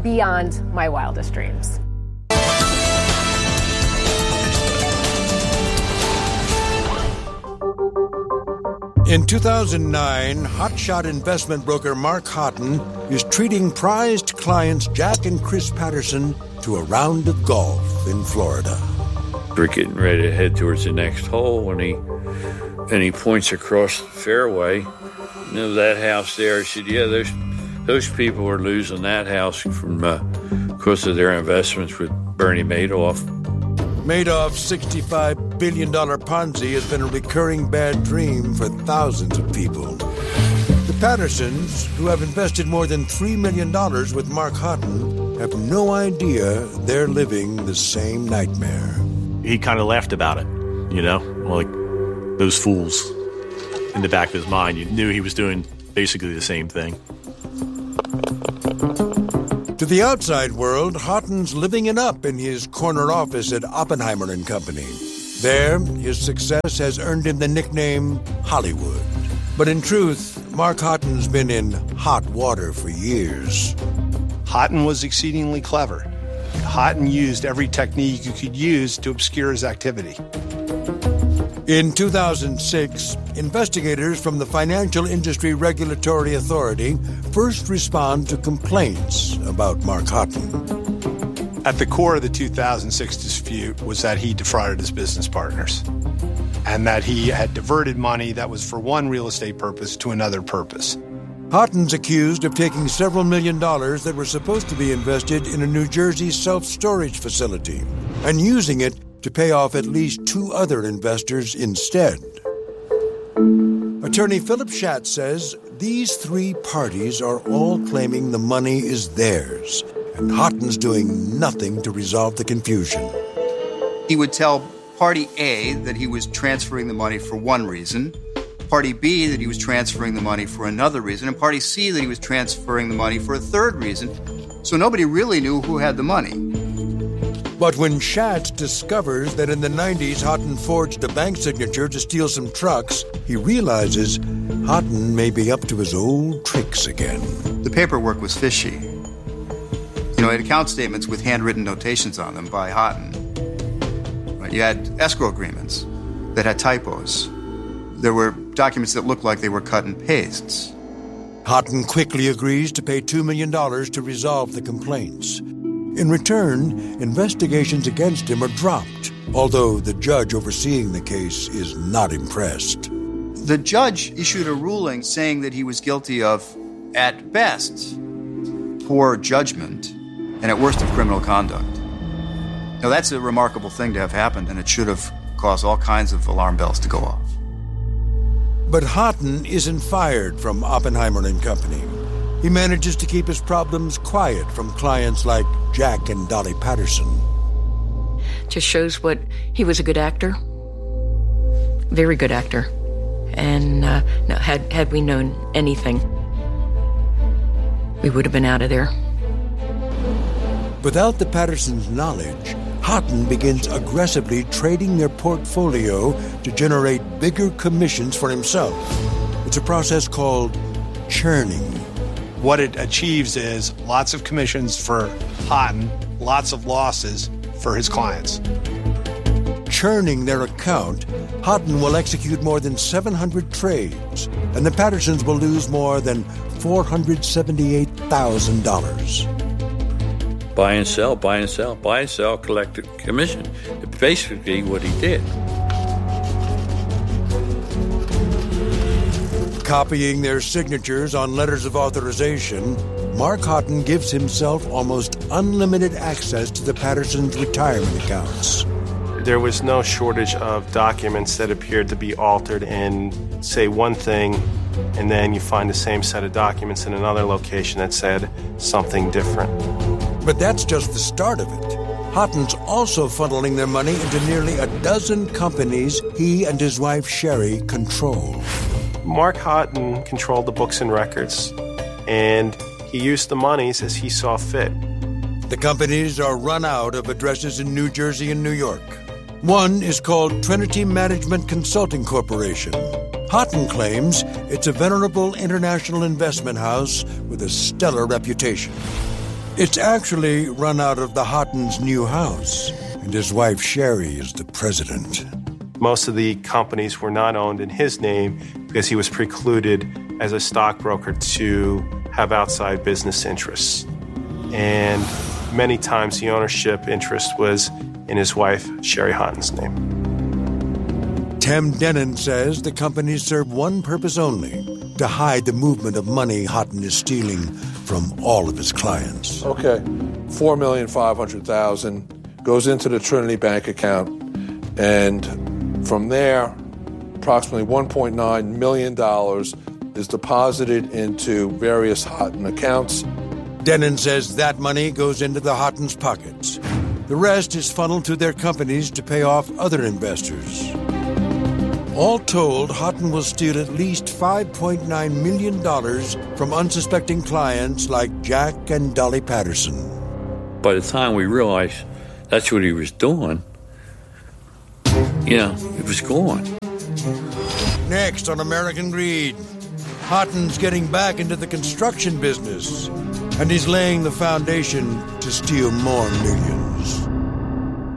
beyond my wildest dreams. In 2009, hotshot investment broker Mark Houghton is treating prized clients Jack and Chris Patterson to a round of golf in Florida. We're getting ready to head towards the next hole when he points across the fairway. You know, that house there. I said, yeah, those people are losing that house from because of their investments with Bernie Madoff. Madoff's $65 billion Ponzi has been a recurring bad dream for thousands of people. The Pattersons, who have invested more than $3 million with Mark Houghton, have no idea they're living the same nightmare. He kind of laughed about it, you know, like those fools. In the back of his mind, you knew he was doing basically the same thing. To the outside world, Houghton's living it up in his corner office at Oppenheimer & Company. There, his success has earned him the nickname Hollywood. But in truth, Mark Houghton's been in hot water for years. Houghton was exceedingly clever. Houghton used every technique you could use to obscure his activity. In 2006, investigators from the Financial Industry Regulatory Authority first respond to complaints about Mark Houghton. At the core of the 2006 dispute was that he defrauded his business partners and that he had diverted money that was for one real estate purpose to another purpose. Houghton's accused of taking several $1 million that were supposed to be invested in a New Jersey self-storage facility and using it to pay off at least 2 other investors instead. Attorney Philip Schatz says these 3 parties are all claiming the money is theirs, and Houghton's doing nothing to resolve the confusion. He would tell Party A that he was transferring the money for one reason, Party B that he was transferring the money for another reason, and Party C that he was transferring the money for a third reason, so nobody really knew who had the money. But when Schatz discovers that in the 90s Houghton forged a bank signature to steal some trucks, he realizes Houghton may be up to his old tricks again. The paperwork was fishy. You know, it had account statements with handwritten notations on them by Houghton. Right? You had escrow agreements that had typos. There were documents that looked like they were cut and pastes. Houghton quickly agrees to pay $2 million to resolve the complaints. In return, investigations against him are dropped, although the judge overseeing the case is not impressed. The judge issued a ruling saying that he was guilty of, at best, poor judgment, and at worst of criminal conduct. Now, that's a remarkable thing to have happened, and it should have caused all kinds of alarm bells to go off. But Houghton isn't fired from Oppenheimer & Company. He manages to keep his problems quiet from clients like Jack and Dolly Patterson. Just shows what he was a good actor, very good actor. And had we known anything, we would have been out of there. Without the Pattersons' knowledge, Houghton begins aggressively trading their portfolio to generate bigger commissions for himself. It's a process called churning. What it achieves is lots of commissions for Houghton, lots of losses for his clients. Churning their account, Houghton will execute more than 700 trades, and the Pattersons will lose more than $478,000. Buy and sell, buy and sell, buy and sell, collect a commission. It's basically what he did. Copying their signatures on letters of authorization, Mark Houghton gives himself almost unlimited access to the Pattersons' retirement accounts. There was no shortage of documents that appeared to be altered in, say, one thing, and then you find the same set of documents in another location that said something different. But that's just the start of it. Houghton's also funneling their money into nearly a dozen companies he and his wife Sherry control. Mark Houghton controlled the books and records, and he used the monies as he saw fit. The companies are run out of addresses in New Jersey and New York. One is called Trinity Management Consulting Corporation. Houghton claims it's a venerable international investment house with a stellar reputation. It's actually run out of the Houghton's new house, and his wife Sherry is the president. Most of the companies were not owned in his name because he was precluded as a stockbroker to have outside business interests. And many times the ownership interest was in his wife Sherry Houghton's name. Tim Denon says the companies serve one purpose only, to hide the movement of money Houghton is stealing from all of his clients. Okay, $4,500,000 goes into the Trinity Bank account, and from there, approximately $1.9 million is deposited into various Houghton accounts. Denon says that money goes into the Houghton's pockets. The rest is funneled to their companies to pay off other investors. All told, Houghton will steal at least $5.9 million from unsuspecting clients like Jack and Dolly Patterson. By the time we realized that's what he was doing, it was gone. Next on American Greed, Houghton's getting back into the construction business, and he's laying the foundation to steal more millions.